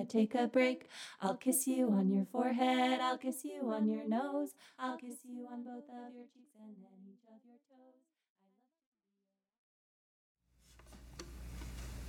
wanna take a break. I'll kiss you on your forehead, I'll kiss you on your nose, I'll kiss you on both of your cheeks and then each of your toes. I love